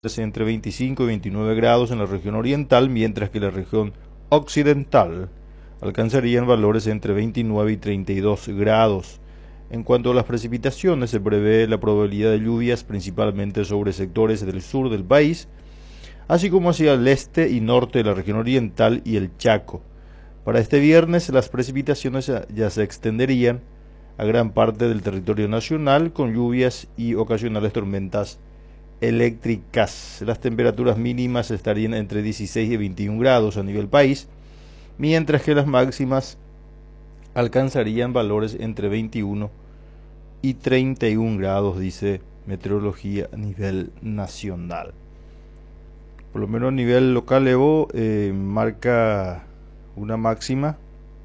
entre 25 y 29 grados en la región oriental, mientras que la región occidental alcanzarían valores entre 29 y 32 grados. En cuanto a las precipitaciones, se prevé la probabilidad de lluvias principalmente sobre sectores del sur del país, así como hacia el este y norte de la región oriental y el Chaco. Para este viernes, las precipitaciones ya se extenderían a gran parte del territorio nacional, con lluvias y ocasionales tormentas eléctricas. Las temperaturas mínimas estarían entre 16 y 21 grados a nivel país, mientras que las máximas alcanzarían valores entre 21 y 31 grados, dice Meteorología a nivel nacional. Por lo menos a nivel local, Evo marca una máxima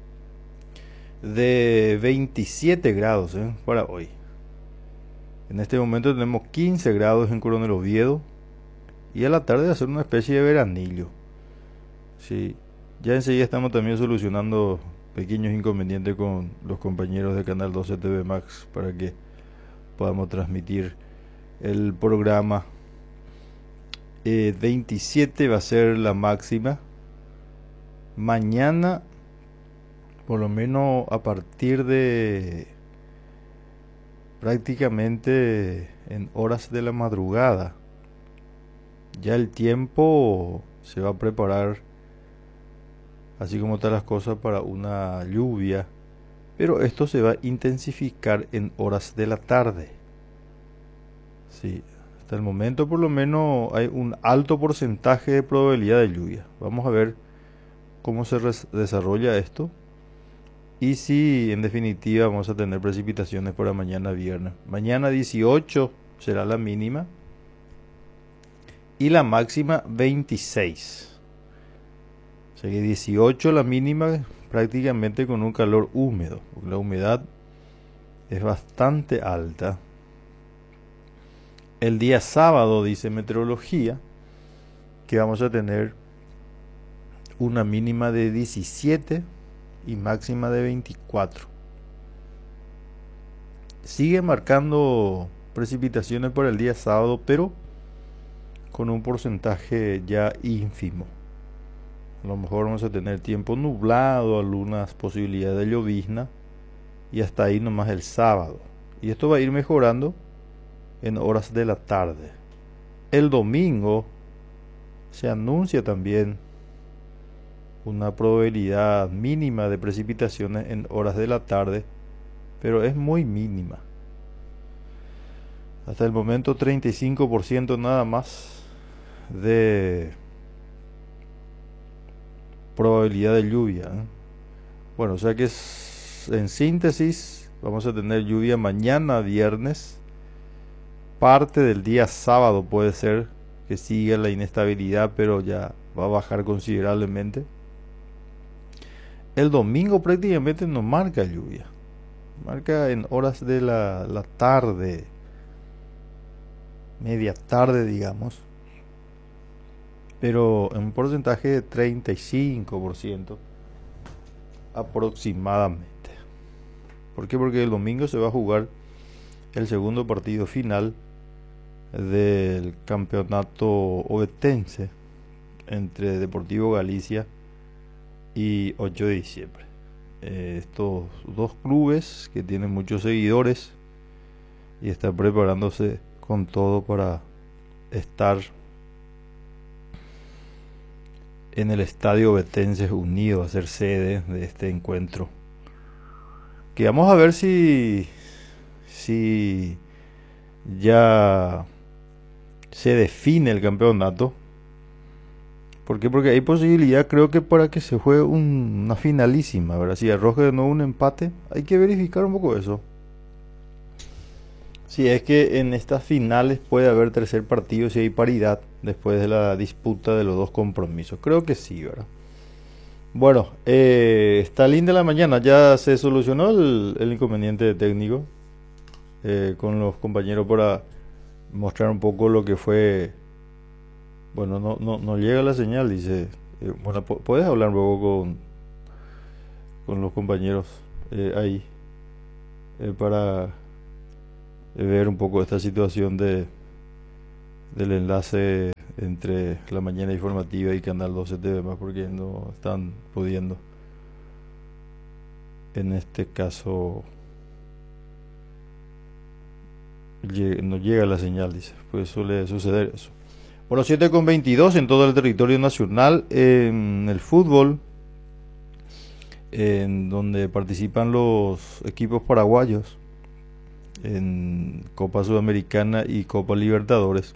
de 27 grados para hoy. En este momento tenemos 15 grados en Coronel Oviedo y a la tarde va a ser una especie de veranillo. Sí, ya enseguida estamos también solucionando pequeños inconvenientes con los compañeros de Canal 12 TV Max para que podamos transmitir el programa. 27 va a ser la máxima. Mañana, por lo menos a partir de prácticamente en horas de la madrugada, ya el tiempo se va a preparar, así como están las cosas, para una lluvia, pero esto se va a intensificar en horas de la tarde. Sí, hasta el momento por lo menos hay un alto porcentaje de probabilidad de lluvia. Vamos a ver cómo se desarrolla esto y si en definitiva vamos a tener precipitaciones para mañana viernes. Mañana 18 será la mínima y la máxima 26. O sea que 18 la mínima, prácticamente con un calor húmedo, porque la humedad es bastante alta. El día sábado, dice Meteorología, que vamos a tener una mínima de 17 y máxima de 24. Sigue marcando precipitaciones por el día sábado, pero con un porcentaje ya ínfimo. A lo mejor vamos a tener tiempo nublado, algunas posibilidades de llovizna y hasta ahí nomás el sábado. Y esto va a ir mejorando en horas de la tarde. El domingo se anuncia también una probabilidad mínima de precipitaciones en horas de la tarde, pero es muy mínima. Hasta el momento 35% nada más de probabilidad de lluvia. Bueno, o sea que en síntesis vamos a tener lluvia mañana viernes, parte del día sábado puede ser que siga la inestabilidad, pero ya va a bajar considerablemente. El domingo prácticamente no marca lluvia, marca en horas de la tarde, media tarde digamos, pero en un porcentaje de 35% aproximadamente. ¿Por qué? Porque el domingo se va a jugar el segundo partido final del campeonato ovetense entre Deportivo Galicia y 8 de diciembre. Estos dos clubes que tienen muchos seguidores y están preparándose con todo para estar en el Estadio Ovetense Unido, a ser sede de este encuentro, que vamos a ver si ya se define el campeonato. ¿Por qué? Porque hay posibilidad, creo que para que se juegue una finalísima, ¿verdad? Si arroje de nuevo un empate, hay que verificar un poco eso. Si es que en estas finales puede haber tercer partido, si hay paridad después de la disputa de los dos compromisos. Creo que sí, ¿verdad? Bueno, está linda la mañana. Ya se solucionó el inconveniente técnico con los compañeros para mostrar un poco lo que fue. Bueno, no llega la señal, dice. Bueno, puedes hablar un poco con los compañeros ahí para ver un poco esta situación del enlace entre La Mañana Informativa y Canal 12 TV más, porque no están pudiendo. En este caso no llega la señal, dice. Pues suele suceder eso. Bueno, 7:22 en todo el territorio nacional. En el fútbol, en donde participan los equipos paraguayos en Copa Sudamericana y Copa Libertadores.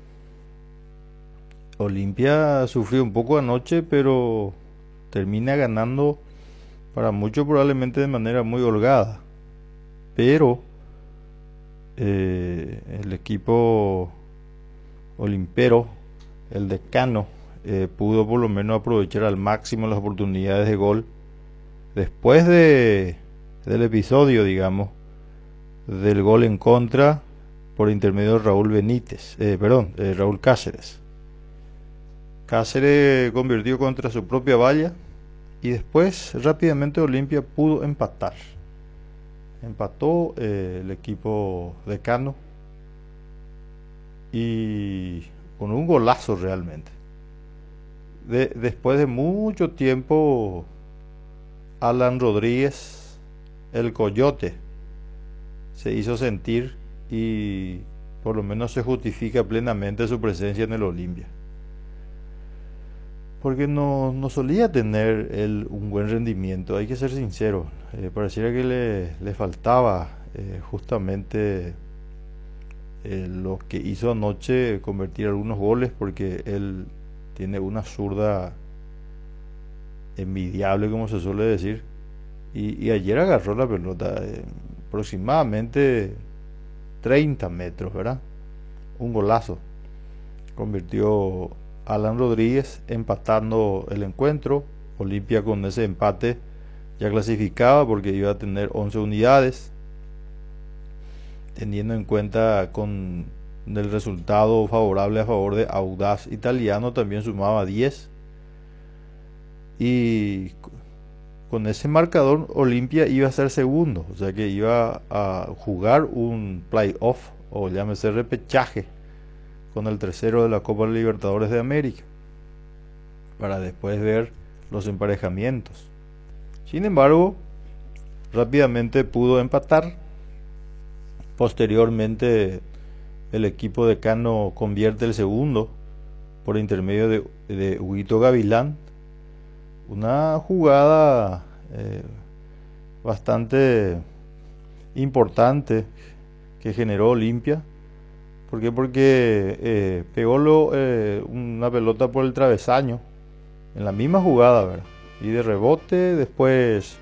Olimpia sufrió un poco anoche, pero termina ganando para muchos probablemente de manera muy holgada. Pero el equipo olimpero, el decano, pudo por lo menos aprovechar al máximo las oportunidades de gol después del episodio, digamos, del gol en contra por intermedio de Raúl Benítez, Raúl Cáceres. Cáceres convirtió contra su propia valla y después rápidamente Olimpia pudo empatar. Empató el equipo decano y con un golazo realmente. Después de mucho tiempo, Alan Rodríguez, el Coyote, se hizo sentir y por lo menos se justifica plenamente su presencia en el Olimpia. Porque no solía tener él un buen rendimiento, hay que ser sincero. Pareciera que le faltaba justamente lo que hizo anoche, convertir algunos goles, porque él tiene una zurda envidiable, como se suele decir. Y ayer agarró la pelota aproximadamente 30 metros, ¿verdad? Un golazo. Convirtió Alan Rodríguez, empatando el encuentro. Olimpia con ese empate ya clasificaba porque iba a tener 11 unidades. Teniendo en cuenta con el resultado favorable a favor de Audax Italiano, también sumaba 10. Y con ese marcador Olimpia iba a ser segundo, o sea que iba a jugar un playoff o llámese repechaje con el tercero de la Copa Libertadores de América, para después ver los emparejamientos. Sin embargo, rápidamente pudo empatar. Posteriormente, el equipo decano convierte el segundo por intermedio de Huguito Gavilán. Una jugada bastante importante que generó Olimpia. ¿Por qué? Porque pegó una pelota por el travesaño en la misma jugada, ¿verdad? Y de rebote después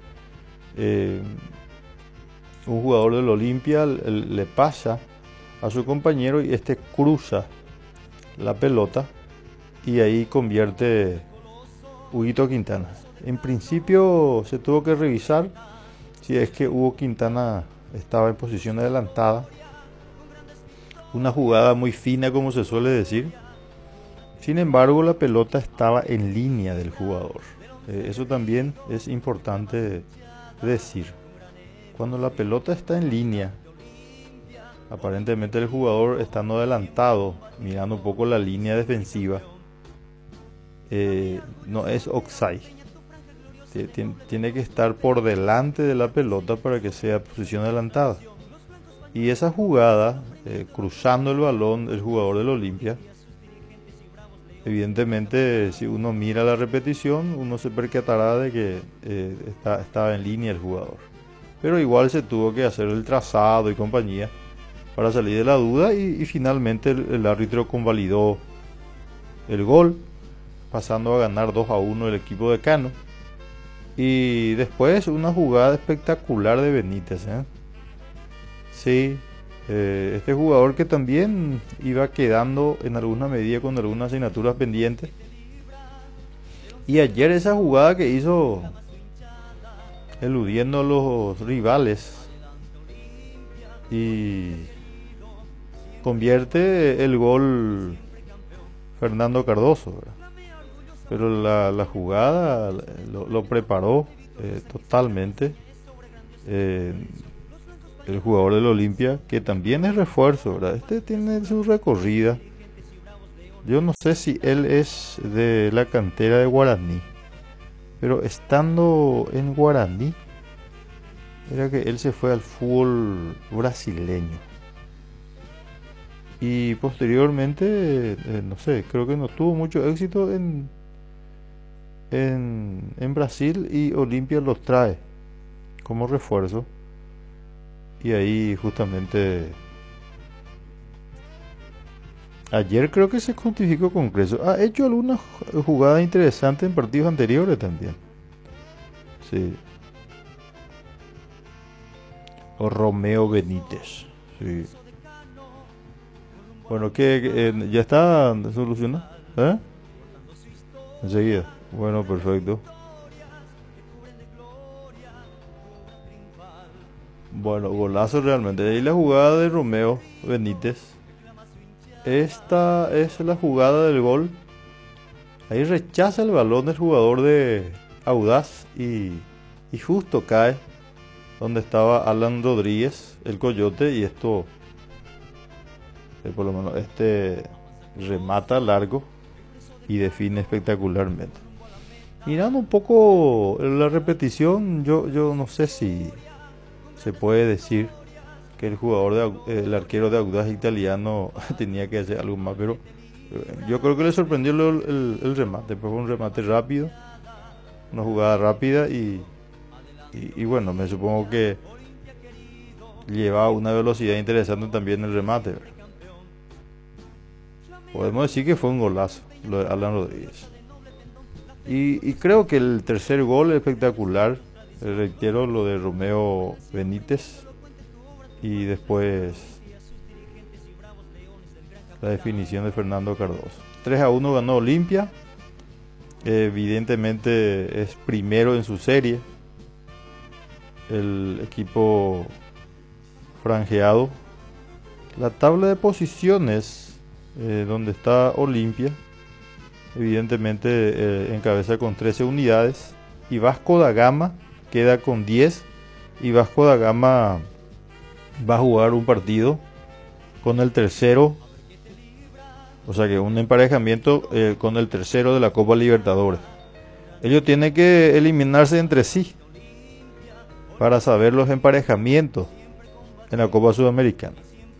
un jugador del Olimpia le pasa a su compañero y este cruza la pelota y ahí convierte Huguito Quintana. En principio se tuvo que revisar si es que Hugo Quintana estaba en posición adelantada. Una jugada muy fina, como se suele decir. Sin embargo, la pelota estaba en línea del jugador. Eso también es importante decir. Cuando la pelota está en línea, aparentemente el jugador estando adelantado, mirando un poco la línea defensiva, no es offside. Tiene que estar por delante de la pelota para que sea posición adelantada. Y esa jugada, cruzando el balón el jugador del Olimpia, evidentemente si uno mira la repetición, uno se percatará de que estaba en línea el jugador. Pero igual se tuvo que hacer el trazado y compañía para salir de la duda y finalmente el árbitro convalidó el gol, pasando a ganar 2-1 el equipo decano. Y después una jugada espectacular de Benítez, ¿eh? Sí, este jugador que también iba quedando en alguna medida con algunas asignaturas pendientes. Y ayer esa jugada que hizo eludiendo a los rivales y convierte el gol Fernando Cardoso, ¿verdad? Pero la jugada lo preparó totalmente el jugador del Olimpia, que también es refuerzo, ¿verdad? Este tiene su recorrida Yo no sé si él es de la cantera de Guaraní, pero estando en Guaraní, era que él se fue al fútbol brasileño. Y posteriormente, no sé, creo que no tuvo mucho éxito en Brasil y Olimpia los trae como refuerzo. Y ahí justamente ayer creo que se justificó con Creso. Ha hecho algunas jugadas interesantes en partidos anteriores también. Sí. O Romeo Benítez. Sí. Bueno, que ya está solucionado. ¿Eh? Enseguida. Bueno, perfecto. Bueno, golazo realmente. Ahí la jugada de Romeo Benítez. Esta es la jugada del gol. Ahí rechaza el balón del jugador de Audaz y justo cae donde estaba Alan Rodríguez, el Coyote, y esto, por lo menos este remata largo y define espectacularmente. Mirando un poco la repetición, yo no sé si se puede decir que el arquero de Audaz italiano tenía que hacer algo más, pero yo creo que le sorprendió el remate, pues fue un remate rápido, una jugada rápida y bueno, me supongo que lleva una velocidad interesante también el remate, ¿verdad? Podemos decir que fue un golazo lo de Alan Rodríguez. Y creo que el tercer gol es espectacular, reitero lo de Romeo Benítez y después la definición de Fernando Cardoso. 3-1 ganó Olimpia. Evidentemente es primero en su serie. El equipo franjeado. La tabla de posiciones donde está Olimpia, evidentemente encabeza con 13 unidades. Y Vasco da Gama queda con 10. Y Vasco da Gama va a jugar un partido con el tercero. O sea que un emparejamiento con el tercero de la Copa Libertadores. Ellos tienen que eliminarse entre sí para saber los emparejamientos en la Copa Sudamericana.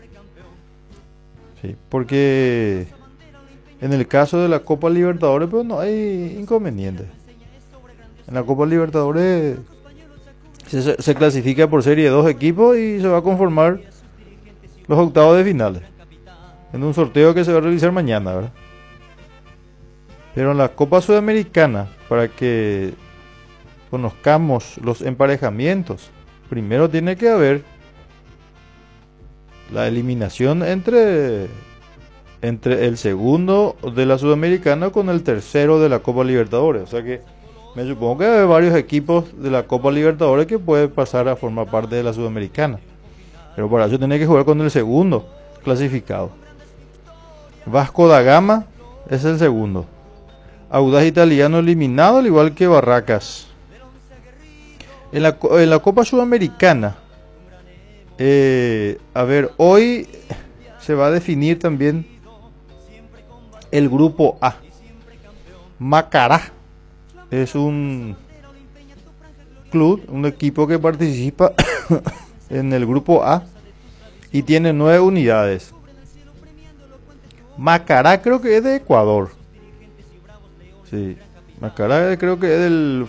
Sí, porque en el caso de la Copa Libertadores pues no hay inconveniente. En la Copa Libertadores se clasifica por serie de 2 equipos y se va a conformar los octavos de finales en un sorteo que se va a realizar mañana, ¿verdad? Pero en la Copa Sudamericana, para que conozcamos los emparejamientos, primero tiene que haber la eliminación entre el segundo de la Sudamericana con el tercero de la Copa Libertadores. O sea que me supongo que hay varios equipos de la Copa Libertadores que pueden pasar a formar parte de la Sudamericana. Pero para eso tiene que jugar con el segundo clasificado. Vasco da Gama es el segundo. Audaz Italiano eliminado, al igual que Barracas. En la Copa Sudamericana, a ver, hoy se va a definir también el grupo A. Macará es un club, un equipo que participa en el grupo A y tiene 9 unidades. Macará creo que es de Ecuador. Sí, Macará creo que es del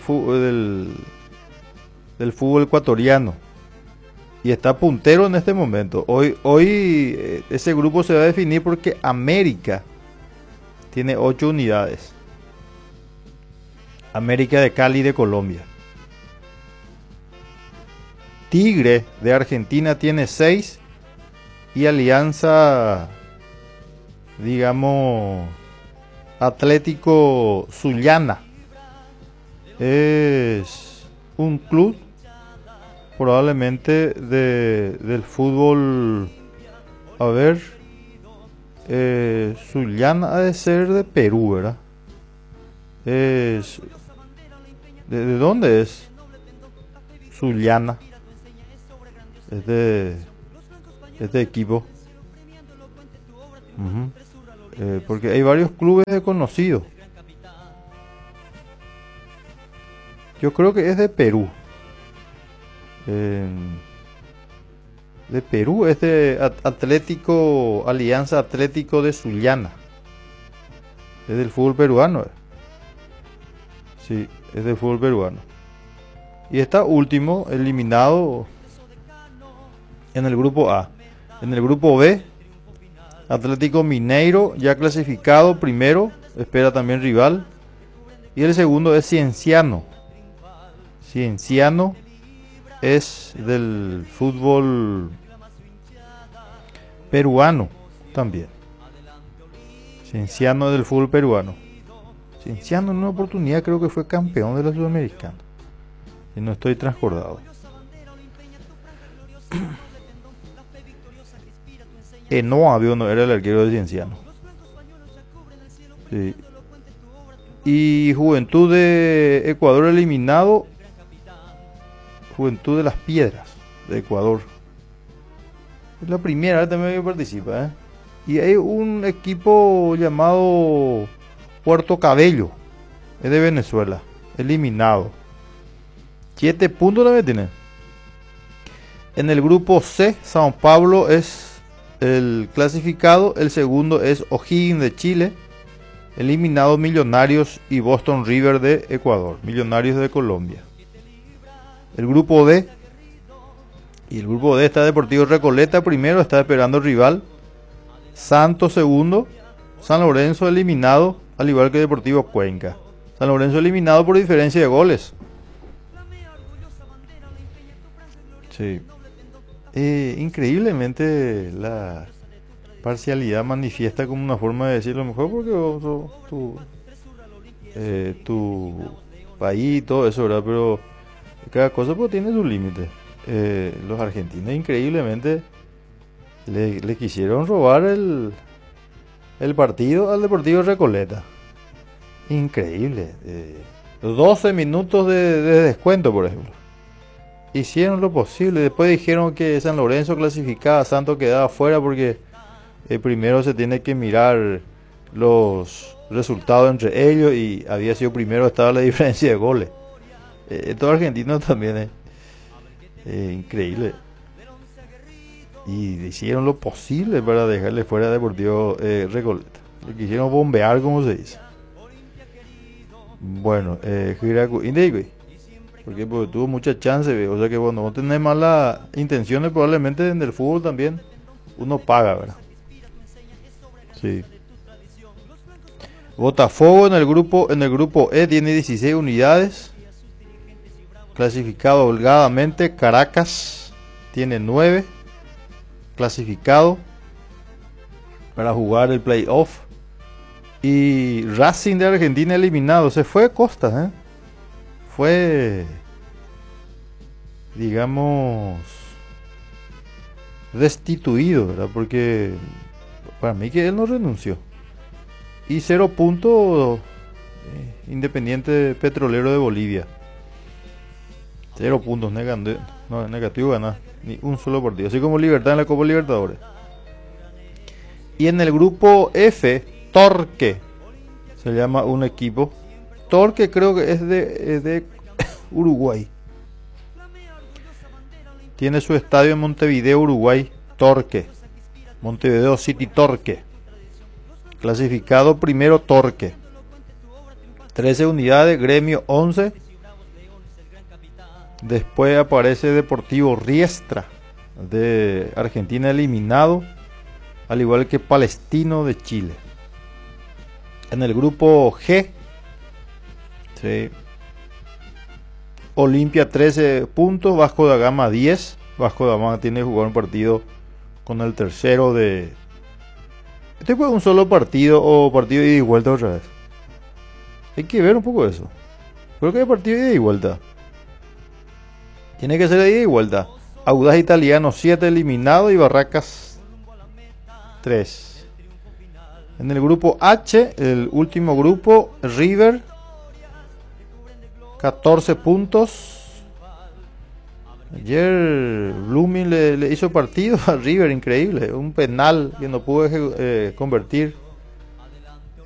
fútbol ecuatoriano. Y está puntero en este momento. Hoy ese grupo se va a definir porque América tiene 8 unidades. América de Cali de Colombia. Tigre de Argentina tiene 6. Y Alianza, digamos, Atlético Zuliana es un club probablemente del fútbol. A ver, Zuliana ha de ser de Perú, ¿verdad? Es ¿de dónde es? Zuliana es de este equipo. porque hay varios clubes desconocidos. Yo creo que es de Perú. De Perú es de Atlético, Alianza Atlético de Sullana. Es del fútbol peruano. Sí, es del fútbol peruano. Y está último, eliminado en el grupo A. En el grupo B, Atlético Mineiro, ya clasificado primero, espera también rival. Y el segundo es Cienciano. Cienciano es del fútbol peruano también. Cienciano del fútbol peruano. Cienciano en una oportunidad creo que fue campeón de la Sudamericana. Y no estoy transcordado. Enoa no era el arquero de Cienciano. Sí. Y Juventud de Ecuador eliminado. Juventud de las Piedras de Ecuador. Es la primera vez también que participa, ¿eh? Y hay un equipo llamado Puerto Cabello. Es de Venezuela. Eliminado. 7 puntos la tiene. En el grupo C, Sao Paulo es el clasificado. El segundo es O'Higgins de Chile. Eliminado Millonarios y Boston River de Ecuador. Millonarios de Colombia. El grupo D. Y el grupo D está Deportivo Recoleta primero. Está esperando rival. Santos segundo. San Lorenzo eliminado. Al igual que Deportivo Cuenca. San Lorenzo eliminado por diferencia de goles. Sí. Increíblemente la parcialidad manifiesta como una forma de decirlo mejor porque tu país y todo eso, ¿verdad? Pero cada cosa pues tiene su límite. Los argentinos increíblemente le quisieron robar el partido al Deportivo Recoleta. Increíble. 12 minutos de descuento, por ejemplo. Hicieron lo posible. Después dijeron que San Lorenzo clasificaba, Santos quedaba fuera porque primero se tiene que mirar los resultados entre ellos y había sido primero, estaba la diferencia de goles. Estos argentinos también es increíble. Y hicieron lo posible para dejarle fuera a Deportivo Recoleta. Le quisieron bombear, como se dice. Bueno, porque tuvo mucha chance, o sea que cuando no tenés malas intenciones probablemente en el fútbol también uno paga, ¿verdad? Sí. Botafogo en el grupo E tiene 16 unidades, clasificado holgadamente. Caracas tiene 9, clasificado para jugar el playoff. Y Racing de Argentina eliminado, se fue Costa, ¿eh? Fue, digamos, destituido, ¿verdad? Porque para mí que él no renunció. Y 0 puntos Independiente Petrolero de Bolivia. 0 puntos, negativo ganar. Ni un solo partido. Así como Libertad en la Copa Libertadores. Y en el grupo F, Torque se llama un equipo. Torque creo que es de Uruguay. Tiene su estadio en Montevideo, Uruguay. Torque. Montevideo City Torque. Clasificado primero Torque. 13 unidades, Gremio 11. Después aparece Deportivo Riestra de Argentina eliminado. Al igual que Palestino de Chile. En el grupo G, sí, Olimpia 13 puntos, Vasco da Gama 10. Vasco da Gama tiene que jugar un partido con el tercero de... Este fue un solo partido o partido de ida y vuelta otra vez. Hay que ver un poco eso. Creo que hay partido de ida y vuelta. Tiene que ser de ida y vuelta. Audaz Italiano 7 eliminado y Barracas 3. En el grupo H, el último grupo, River, 14 puntos. Ayer Blooming le hizo partido a River, increíble. Un penal que no pudo convertir.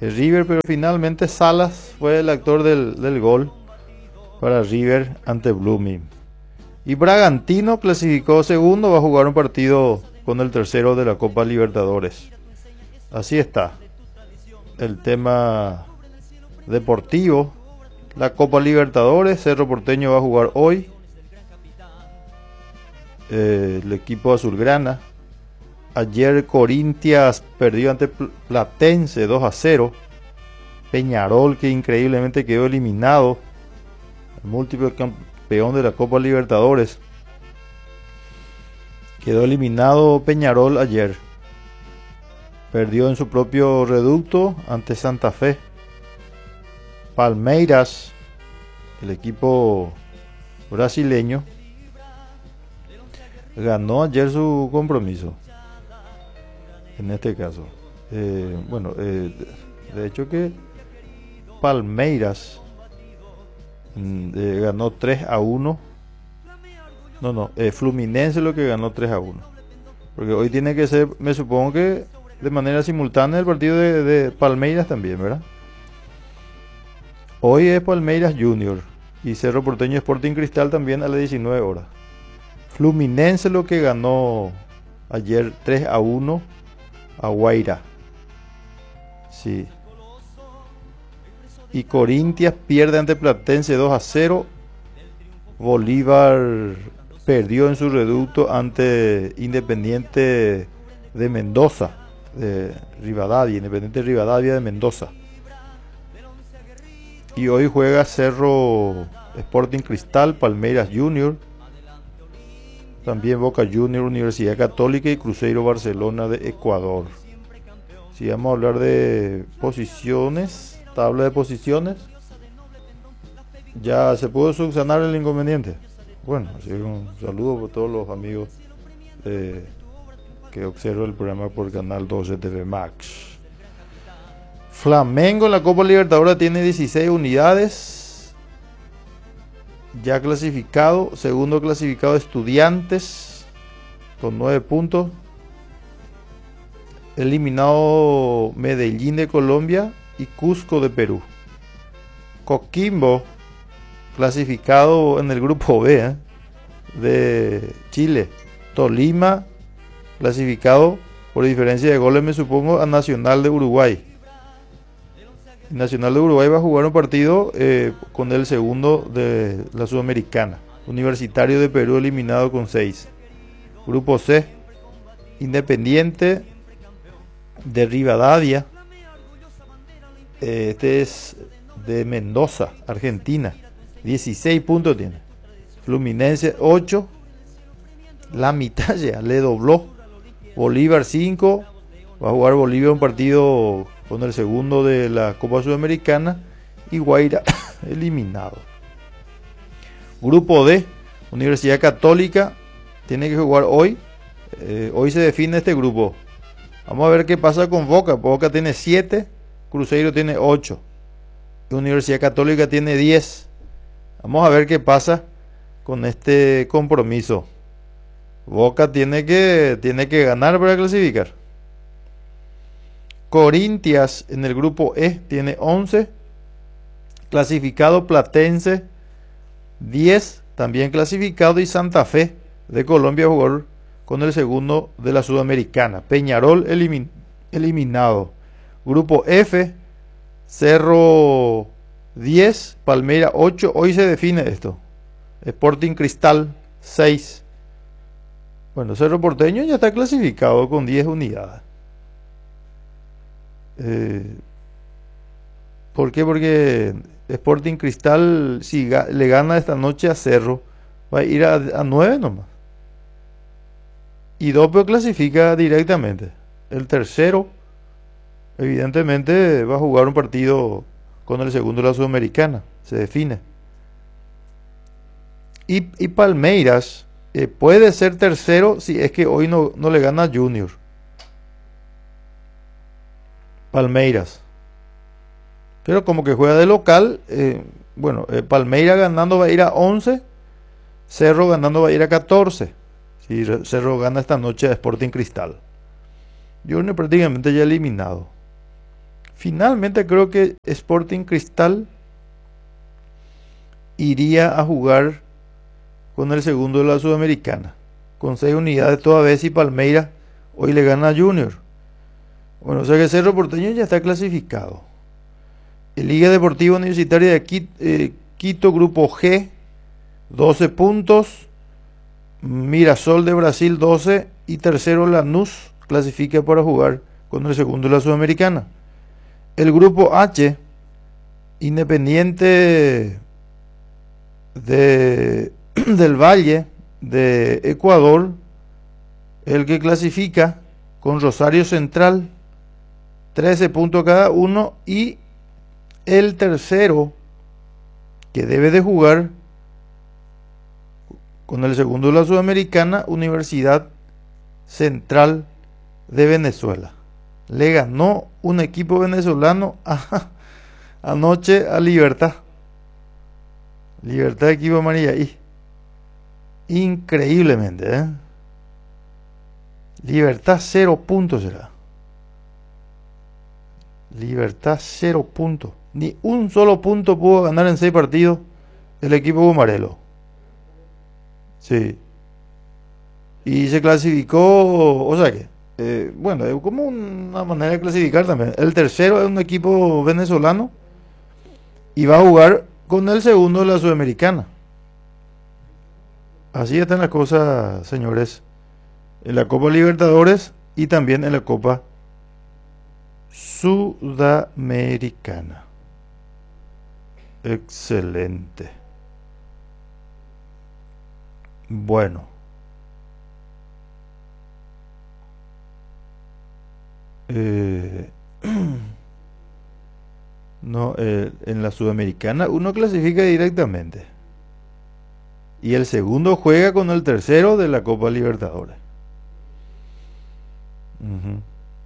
River, pero finalmente Salas fue el actor del gol para River ante Blooming. Y Bragantino clasificó segundo, va a jugar un partido con el tercero de la Copa Libertadores. Así está el tema deportivo. La Copa Libertadores, Cerro Porteño va a jugar hoy. El equipo azulgrana. Ayer Corinthians perdió ante Platense 2-0. Peñarol, que increíblemente quedó eliminado, el múltiple campeón de la Copa Libertadores, quedó eliminado Peñarol ayer. Perdió en su propio reducto ante Santa Fe. Palmeiras, el equipo brasileño, ganó ayer su compromiso. En este caso, de hecho que Palmeiras ganó 3-1. Fluminense lo que ganó 3-1. Porque hoy tiene que ser, me supongo que de manera simultánea el partido de Palmeiras también, ¿verdad? Hoy es Palmeiras Junior y Cerro Porteño Sporting Cristal también a las 19 horas. Fluminense lo que ganó ayer 3-1 a Guaira. Sí. Y Corinthians pierde ante Platense 2-0. Bolívar perdió en su reducto ante Independiente de Mendoza, de Rivadavia, Independiente Rivadavia de Mendoza. Y hoy juega Cerro Sporting Cristal, Palmeiras Junior, también Boca Junior, Universidad Católica y Cruzeiro Barcelona de Ecuador. Si vamos a hablar de posiciones, tabla de posiciones, ya se pudo subsanar el inconveniente. Bueno, así que un saludo por todos los amigos que observan el programa por Canal 12 TV Max. Flamengo en la Copa Libertadores tiene 16 unidades. Ya clasificado. Segundo clasificado Estudiantes con 9 puntos. Eliminado Medellín de Colombia y Cusco de Perú. Coquimbo clasificado en el grupo B de Chile. Tolima clasificado por diferencia de goles, me supongo, a Nacional de Uruguay. Nacional de Uruguay va a jugar un partido con el segundo de la Sudamericana. Universitario de Perú eliminado con 6. Grupo C, Independiente de Rivadavia. Este es de Mendoza, Argentina. 16 puntos tiene. Fluminense 8. La mitad ya le dobló. Bolívar 5. Va a jugar Bolívar un partido con el segundo de la Copa Sudamericana. Y Guaira eliminado. Grupo D, Universidad Católica. Tiene que jugar hoy. Hoy se define este grupo. Vamos a ver qué pasa con Boca. Boca tiene 7. Cruzeiro tiene 8. Universidad Católica tiene 10. Vamos a ver qué pasa con este compromiso. Boca tiene que ganar para clasificar. Corinthians en el grupo E tiene 11. Clasificado Platense 10. También clasificado. Y Santa Fe de Colombia jugó con el segundo de la Sudamericana. Peñarol eliminado. Grupo F, Cerro 10, Palmeiras 8. Hoy se define esto. Sporting Cristal 6. Bueno, Cerro Porteño ya está clasificado con 10 unidades. ¿Por qué? Porque Sporting Cristal, si le gana esta noche a Cerro, va a ir a 9 nomás. Y Doppio clasifica directamente. El tercero, evidentemente, va a jugar un partido con el segundo de la Sudamericana. Se define. Y Palmeiras puede ser tercero si es que hoy no le gana a Junior. Palmeiras. Pero como que juega de local, Palmeiras ganando va a ir a 11. Cerro ganando va a ir a 14. Si Cerro gana esta noche a Sporting Cristal. Junior prácticamente ya eliminado. Finalmente creo que Sporting Cristal iría a jugar con el segundo de la Sudamericana. Con 6 unidades toda vez y Palmeiras hoy le gana a Junior. Bueno, o sea que Cerro Porteño ya está clasificado. El Liga Deportiva Universitaria de Quito, Grupo G, 12 puntos. Mirasol de Brasil, 12. Y tercero Lanús clasifica para jugar con el segundo de la Sudamericana. El Grupo H, Independiente del Valle de Ecuador, el que clasifica con Rosario Central, 13 puntos cada uno, y el tercero que debe de jugar con el segundo de la Sudamericana, Universidad Central de Venezuela. Le ganó un equipo venezolano anoche a Libertad. Libertad, equipo Mariaí. Increíblemente, ¿eh? Libertad 0 puntos será. Libertad 0 puntos. Ni un solo punto pudo ganar en 6 partidos el equipo Gumarelo. Sí. Y se clasificó, o sea que, bueno, es como una manera de clasificar también. El tercero es un equipo venezolano y va a jugar con el segundo de la Sudamericana. Así están las cosas, señores, en la Copa Libertadores y también en la Copa Sudamericana. Excelente. Bueno. No, en la Sudamericana uno clasifica directamente. Y el segundo juega con el tercero de la Copa Libertadores. Ujú.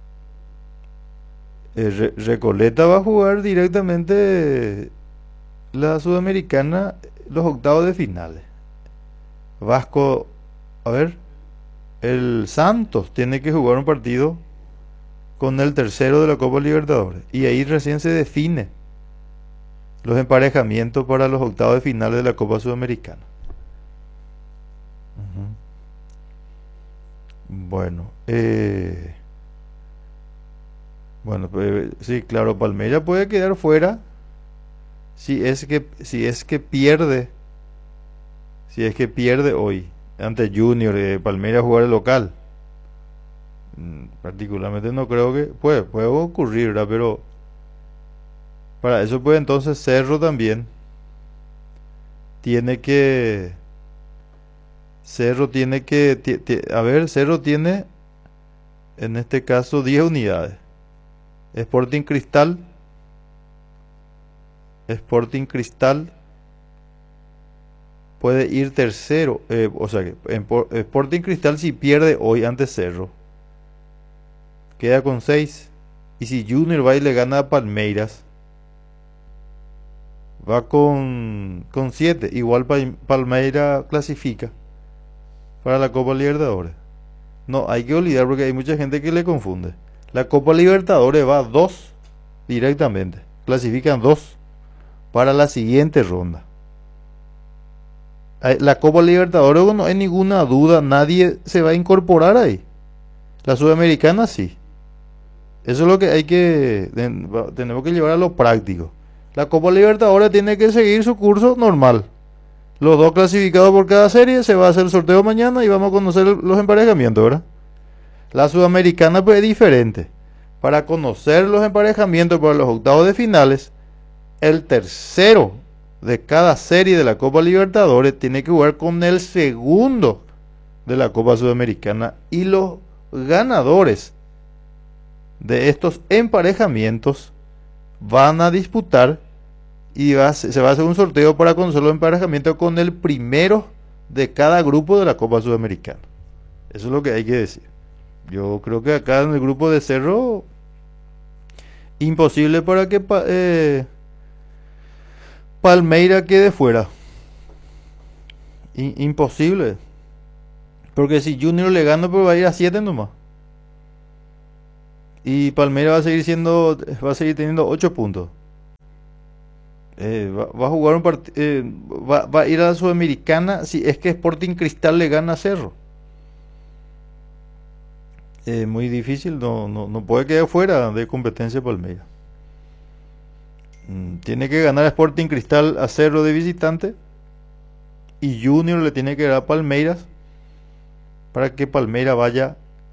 Recoleta va a jugar directamente la Sudamericana, los octavos de finales. Vasco, a ver, el Santos tiene que jugar un partido con el tercero de la Copa Libertadores. Y ahí recién se define los emparejamientos para los octavos de finales de la Copa Sudamericana. Ujú. Bueno, bueno, pues, sí, claro, Palmeiras puede quedar fuera si es que pierde, si es que pierde hoy ante Junior, Palmeiras jugar el local. Particularmente no creo que puede ocurrir, ¿verdad? Pero para eso pues entonces Cerro también tiene que a ver, Cerro tiene en este caso 10 unidades. Sporting Cristal puede ir tercero, o sea que Sporting Cristal si pierde hoy ante Cerro queda con 6. Y si Junior va y le gana a Palmeiras, va con 7. Igual Palmeiras clasifica para la Copa Libertadores. No, hay que olvidar porque hay mucha gente que le confunde. La Copa Libertadores va 2 directamente. Clasifican 2 para la siguiente ronda. La Copa Libertadores no hay ninguna duda, nadie se va a incorporar ahí. La Sudamericana sí. Eso es lo que tenemos que llevar a lo práctico. La Copa Libertadores tiene que seguir su curso normal. Los 2 clasificados por cada serie, se va a hacer el sorteo mañana y vamos a conocer los emparejamientos, ¿verdad? La Sudamericana pues es diferente. Para conocer los emparejamientos para los octavos de finales, el tercero de cada serie de la Copa Libertadores tiene que jugar con el segundo de la Copa Sudamericana y los ganadores de estos emparejamientos van a disputar y se va a hacer un sorteo para conocer los emparejamientos con el primero de cada grupo de la Copa Sudamericana. Eso es lo que hay que decir. Yo creo que acá en el grupo de Cerro imposible para que Palmeira quede fuera. Imposible. Porque si Junior le gana, pues va a ir a 7 nomás. Y Palmeiras va a seguir teniendo 8 puntos. Va a jugar un partido, va a ir a la Sudamericana si es que Sporting Cristal le gana a Cerro. Muy difícil, no puede quedar fuera de competencia Palmeiras. Tiene que ganar Sporting Cristal a Cerro de visitante y Junior le tiene que dar a Palmeiras para que Palmeiras vaya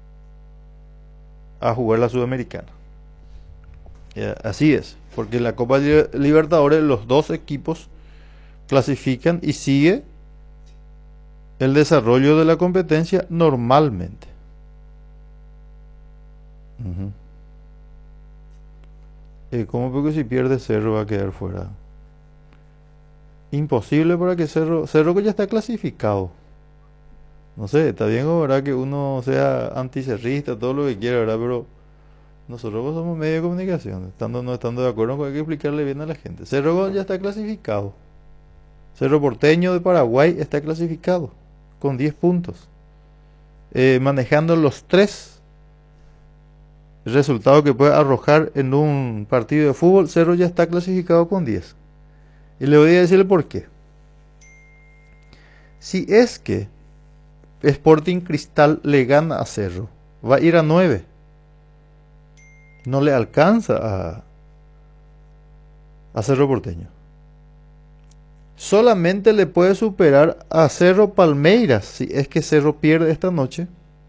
a jugar la Sudamericana. Así es, porque en la Copa Libertadores los dos equipos clasifican y sigue el desarrollo de la competencia normalmente. Ujú. ¿Cómo? Porque si pierde Cerro va a quedar fuera. Imposible para que Cerro que ya está clasificado. No sé, está bien, ¿verdad? Que uno sea anticerrista, todo lo que quiera, ¿verdad? Pero nosotros somos medio de comunicación. No estando de acuerdo, hay que explicarle bien a la gente. Cerro ya está clasificado. Cerro Porteño de Paraguay está clasificado con 10 puntos. Manejando los 3 resultados que puede arrojar en un partido de fútbol, Cerro ya está clasificado con 10. Y le voy a decir el por qué. Si es que Sporting Cristal le gana a Cerro, va a ir a 9. No le alcanza a Cerro Porteño. Solamente le puede superar a Cerro Palmeiras si es que Cerro pierde esta noche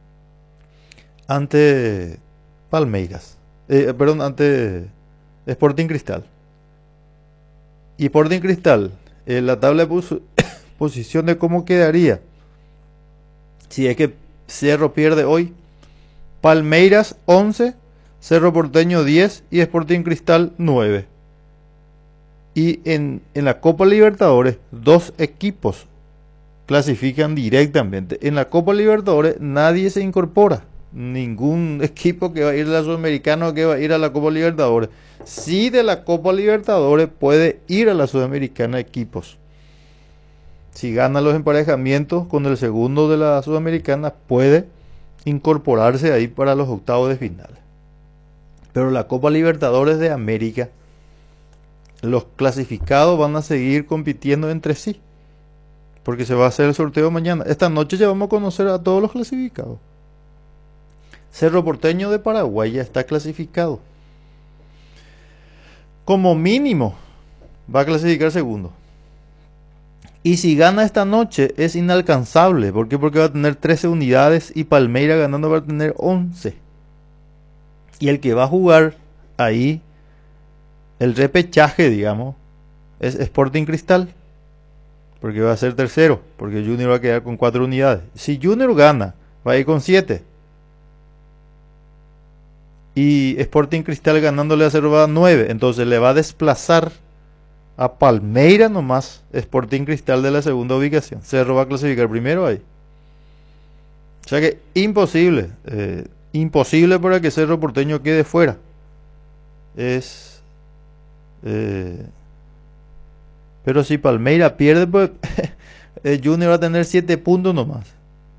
ante Palmeiras. Perdón, ante Sporting Cristal. Y Sporting Cristal, la tabla de posición de cómo quedaría si es que Cerro pierde hoy: Palmeiras 11, Cerro Porteño 10 y Sporting Cristal 9. Y en la Copa Libertadores, 2 equipos clasifican directamente. En la Copa Libertadores nadie se incorpora. Ningún equipo que va a ir a la Sudamericana o que va a ir a la Copa Libertadores. Sí, de la Copa Libertadores puede ir a la Sudamericana equipos. Si gana los emparejamientos con el segundo de la Sudamericana, puede incorporarse ahí para los octavos de final. Pero la Copa Libertadores de América, los clasificados van a seguir compitiendo entre sí, porque se va a hacer el sorteo mañana. Esta noche ya vamos a conocer a todos los clasificados. Cerro Porteño de Paraguay ya está clasificado. Como mínimo va a clasificar segundo. Y si gana esta noche es inalcanzable. ¿Por qué? Porque va a tener 13 unidades y Palmeiras ganando va a tener 11. Y el que va a jugar ahí el repechaje, digamos, es Sporting Cristal. Porque va a ser tercero. Porque Junior va a quedar con 4 unidades. Si Junior gana, va a ir con 7. Y Sporting Cristal ganándole a Cerro va a 9. Entonces le va a desplazar a Palmeiras nomás Sporting Cristal de la segunda ubicación. Cerro va a clasificar primero ahí. O sea que imposible. Imposible para que Cerro Porteño quede fuera. Pero si Palmeiras pierde, pues Junior va a tener 7 puntos nomás.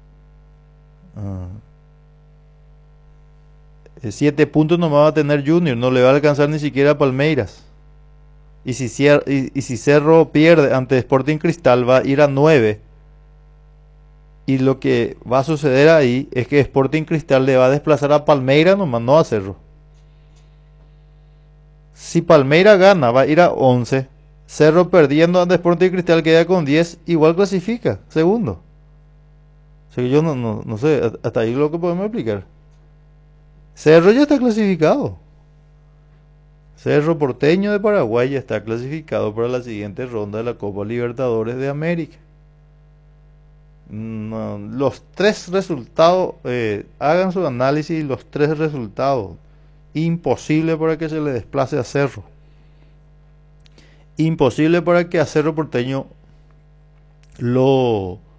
7 puntos nomás va a tener Junior. No le va a alcanzar ni siquiera a Palmeiras. Y si Cerro pierde ante Sporting Cristal, va a ir a 9. Y lo que va a suceder ahí es que Sporting Cristal le va a desplazar a Palmeiras nomás, no a Cerro. Si Palmeiras gana, va a ir a 11. Cerro perdiendo ante Sporting Cristal queda con 10. Igual clasifica, segundo. O sea que yo no sé, hasta ahí lo que podemos explicar. Cerro ya está clasificado. Cerro Porteño de Paraguay ya está clasificado para la siguiente ronda de la Copa Libertadores de América. Los 3 resultados, hagan su análisis, los 3 resultados. Imposible para que se le desplace a Cerro. Imposible para que a Cerro Porteño lo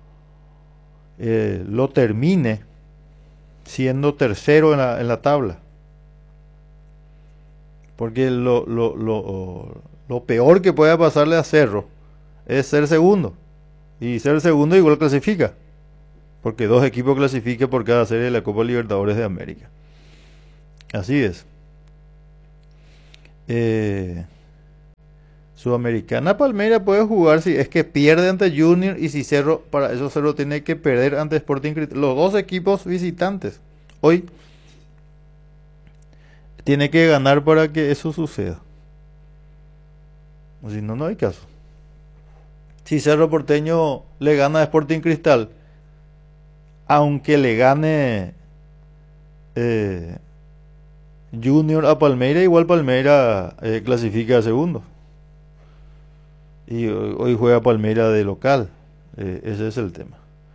termine siendo tercero en la tabla. Porque lo peor que pueda pasarle a Cerro es ser segundo. Y ser segundo igual clasifica. Porque 2 equipos clasifican por cada serie de la Copa Libertadores de América. Así es. Sudamericana Palmeiras puede jugar si es que pierde ante Junior y si Cerro, para eso Cerro tiene que perder ante Sporting Cristal. Los dos equipos visitantes. Hoy tiene que ganar para que eso suceda. O si no, no hay caso. Si Cerro Porteño le gana a Sporting Cristal, aunque le gane Junior a Palmeiras, igual Palmeiras clasifica a segundo. Y hoy juega Palmeiras de local. Ese es el tema.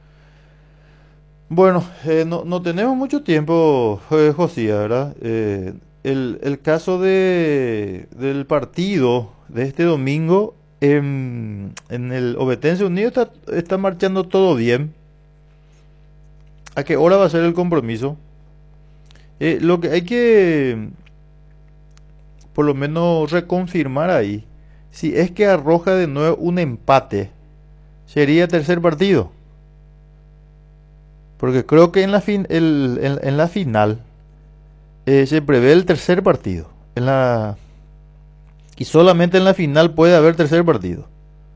Bueno, no tenemos mucho tiempo, Josía, ¿verdad? El caso del partido de este domingo en el Ovetense Unido está marchando todo bien. ¿A qué hora va a ser el compromiso? Lo que hay que por lo menos reconfirmar ahí, si es que arroja de nuevo un empate, sería tercer partido. Porque creo que en la final se prevé el tercer partido. Y solamente en la final puede haber tercer partido.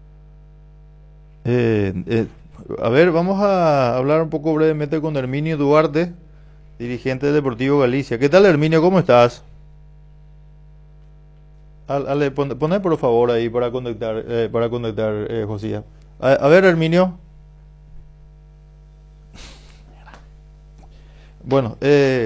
A ver, vamos a hablar un poco brevemente con Herminio Duarte, dirigente del Deportivo Galicia. ¿Qué tal, Herminio? ¿Cómo estás? Poné por favor ahí para conectar, Josía. A ver, Herminio. Bueno,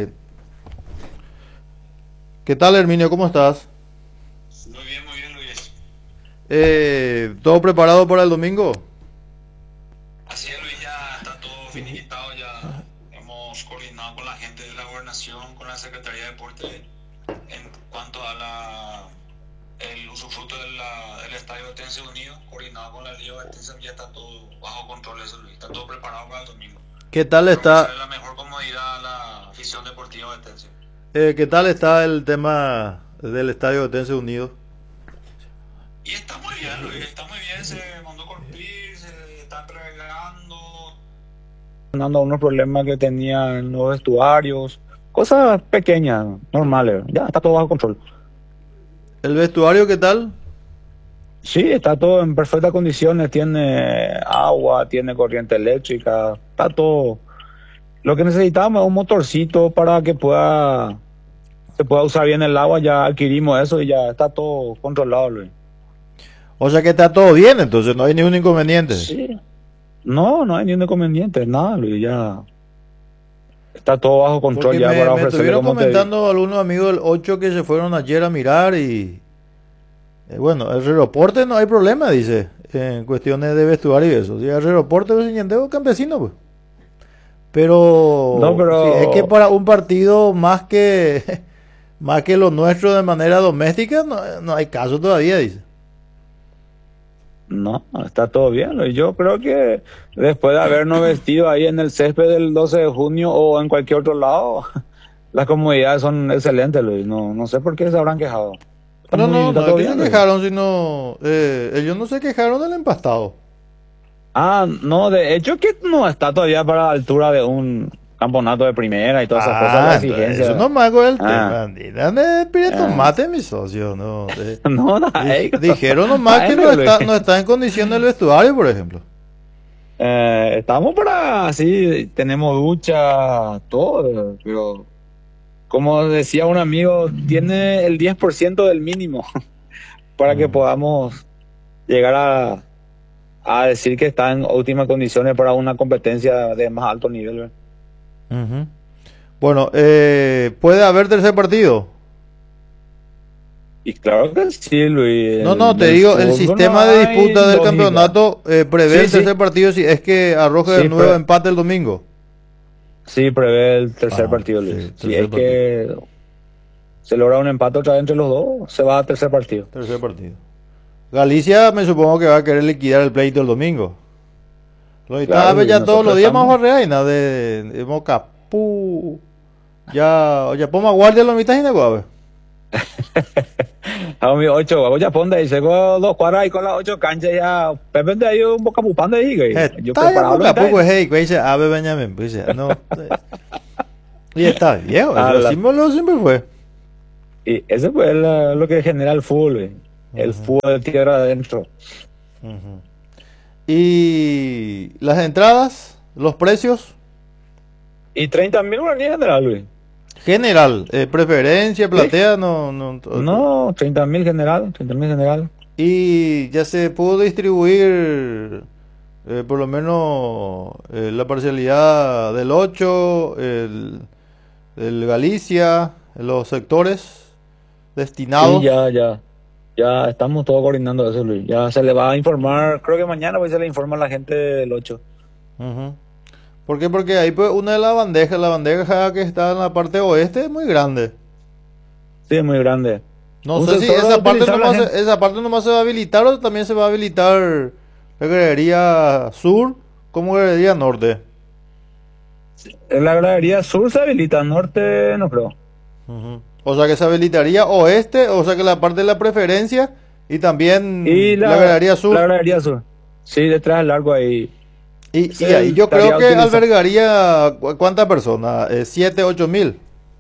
¿qué tal, Herminio? ¿Cómo estás? Muy bien, Luis. ¿Todo preparado para el domingo? Así es, Luis, ya está todo finiquitado, ya hemos coordinado con la gente de la gobernación, con la Secretaría de Deporte, en cuanto a el usufructo del Estadio Ovetense Unido, coordinado con la Liga Ovetense, ya está todo bajo control, eso, Luis, está todo preparado para el domingo. ¿Qué tal está? Para la mejor comodidad a la afición deportiva ovetense. ¿Qué tal está el tema del Estadio Ovetense Unido? Y está muy bien, Luis, está muy bien, se mandó corpir, se está entregando. Dando unos problemas que tenían los vestuarios, cosas pequeñas, normales, ya está todo bajo control. ¿El vestuario qué tal? Sí, está todo en perfectas condiciones, tiene agua, tiene corriente eléctrica, está todo. Lo que necesitamos es un motorcito para que se pueda usar bien el agua, ya adquirimos eso y ya está todo controlado, Luis. O sea que está todo bien, entonces no hay ningún inconveniente. Sí. No hay ningún inconveniente, nada, Luis, ya está todo bajo control. Porque Ya para me ofrecerle, estuvieron como te digo. comentando algunos amigos del 8 que se fueron ayer a mirar y bueno, el aeroporte no hay problema, dice, en cuestiones de vestuario y eso. Si el aeroporte es campesino, pues. Pero, No, si es que pero para un partido más que más que lo nuestro de manera doméstica, no hay caso todavía, dice. no, está todo bien, Luis. Yo creo que después de habernos vestido ahí en el césped del 12 de junio o en cualquier otro lado, las comodidades son excelentes, Luis. No sé por qué se habrán quejado. Está No está es todo que se bien, Luis. quejaron, sino ellos no se quejaron del empastado. Ah, no, de hecho que no está todavía para la altura de un campeonato de primera y todas esas cosas, la Entonces, exigencia. eso no me hago el Ah, tema. Dame pide ah. tomate, mi socio, no. No, Dijeron nomás que Luis. no está en condición del vestuario, por ejemplo. Estamos para, así, tenemos ducha, todo, pero como decía un amigo, tiene el 10% del mínimo para que Mm. podamos llegar a decir que está en óptimas condiciones para una competencia de más alto nivel, ¿verdad? Ujú. Bueno, ¿puede haber tercer partido? Y claro que sí, Luis, No, te el digo, el fútbol sistema no de hay disputa del lógica. campeonato prevé Sí, el tercer partido si es que arroja de sí, nuevo empate el domingo. sí, prevé el tercer Ah, partido, sí, Luis. Si tercer es partido. que se logra un empate otra vez entre los dos, se va a tercer partido. Tercer partido. Galicia me supongo que va a querer liquidar el pleito el domingo. Lo Claro, estaba Luis, ya todos los nosotros días más estamos. reina de Mocapú. Ya pongo guardia la mitad y no guave. A mi 8, ya ponte ahí, llegó 2 cuadras y con las 8 canchas ya, Pepe de ahí un boca pupán de ahí, güey. Yo Está ya preparado lo Mocapú, está. pues hey, dice Ave Benjamin, pues no. Y está bien, el símbolo siempre fue. Y eso fue lo que genera el fútbol, güey. El fútbol de tierra adentro. ¿Y las entradas? ¿Los precios? Y 30.000 guaraníes general, güey. General, preferencia, platea, no. No, 30.000 general, 30.000 general. Y ya se pudo distribuir por lo menos la parcialidad del 8, el Galicia, los sectores destinados. Sí, ya estamos todos coordinando eso, Luis. Ya se le va a informar, creo que mañana pues se le informa a la gente del 8. ¿Por qué? Porque ahí pues una de las bandejas, la bandeja que está en la parte oeste es muy grande. Sí, es muy grande. No sé si esa parte nomás se va a habilitar o también se va a habilitar la gradería sur como gradería norte. En la gradería sur se habilita, norte no creo. O sea que se habilitaría oeste, o sea que la parte de la preferencia y también la gradería sur. La gradería sur. Sí, detrás del largo ahí. Y ahí yo creo que albergaría ¿cuántas personas? 7, 8 mil.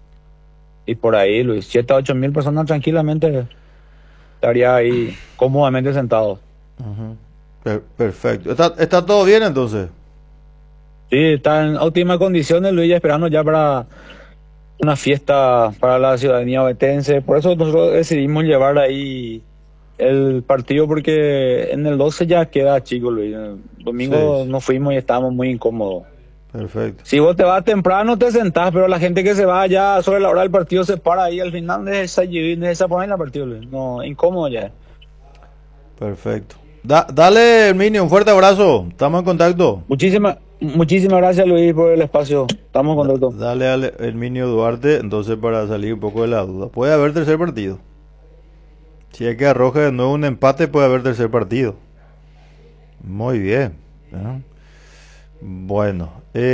Y por ahí, Luis, 7 a 8 mil personas tranquilamente estaría ahí cómodamente sentado. Perfecto. ¿Está todo bien entonces? Sí, está en óptimas condiciones, Luis, esperando ya para una fiesta para la ciudadanía ovetense. Por eso nosotros decidimos llevar ahí el partido, porque en el 12 ya queda chico, Luis. El domingo nos fuimos y estábamos muy incómodos. Perfecto. Si vos te vas temprano te sentás, pero la gente que se va ya sobre la hora del partido se para ahí, al final necesita poner la partido, Luis. No, incómodo ya. Perfecto. Dale, Herminio, un fuerte abrazo. Estamos en contacto. Muchísimas gracias, Luis, por el espacio. Estamos en contacto. Dale a Herminio Duarte, entonces, para salir un poco de la duda. Puede haber tercer partido. Si hay que arroja de nuevo un empate, puede haber tercer partido. Muy bien. Bueno,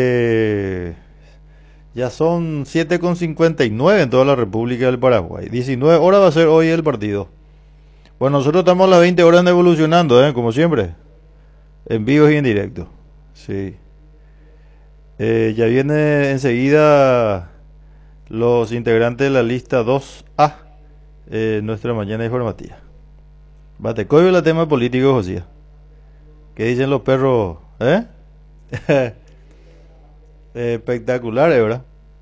ya son 7:59 en toda la República del Paraguay. 19 horas va a ser hoy el partido. Bueno, nosotros estamos a las 20 horas evolucionando, como siempre. En vivo y en directo. Sí. Ya viene enseguida los integrantes de la lista 2A. Nuestra mañana informativa. Batecoyo el tema político, José. ¿Qué dicen los perros? Espectaculares, ¿verdad?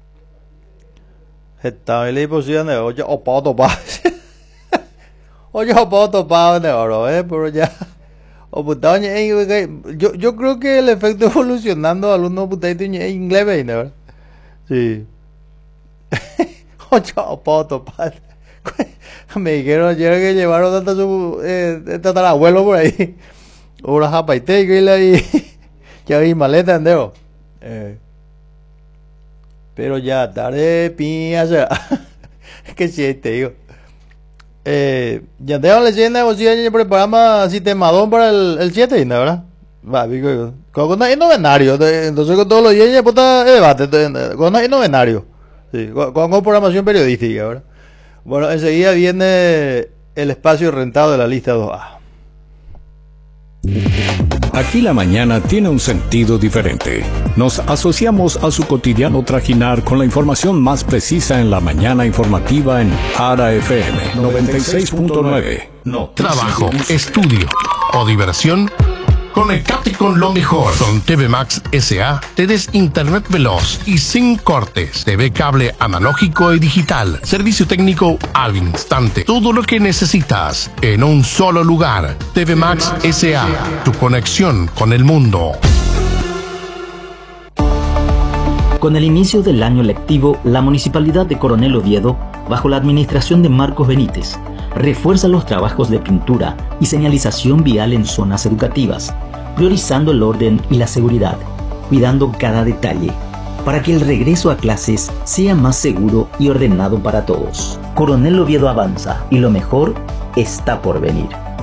Está en la posición de oye, o puedo topar. Oye, o puedo topar de oro, pero ya. Yo creo que el efecto evolucionando algunos puteos en inglés, ¿verdad? Sí. Oye, o puedo topar. Me dijeron ayer que llevaron hasta su tatarabuelo por ahí. Una japaite y ya vi maleta, ¿entero? Pero ya tarde piña que si te digo. Ya tengo leyenda de si ya preparamos sistemadón para el 7, ¿verdad? Va, con un novenario, entonces con todos los días ya puta debate, con un novenario. Sí, con programación periodística, ¿verdad? Bueno, enseguida viene el espacio rentado de la lista 2A. Aquí la mañana tiene un sentido diferente. Nos asociamos a su cotidiano trajinar con la información más precisa en la mañana informativa en Ara FM 96.9. No. Trabajo, estudio o diversión. Conectate con lo mejor. Con TV Max S.A. tenés internet veloz y sin cortes. TV cable analógico y digital. Servicio técnico al instante. Todo lo que necesitas en un solo lugar. TV Max S.A. Tu conexión con el mundo. Con el inicio del año lectivo, la Municipalidad de Coronel Oviedo, bajo la administración de Marcos Benítez, refuerza los trabajos de pintura y señalización vial en zonas educativas, priorizando el orden y la seguridad, cuidando cada detalle, para que el regreso a clases sea más seguro y ordenado para todos. Coronel Oviedo avanza y lo mejor está por venir.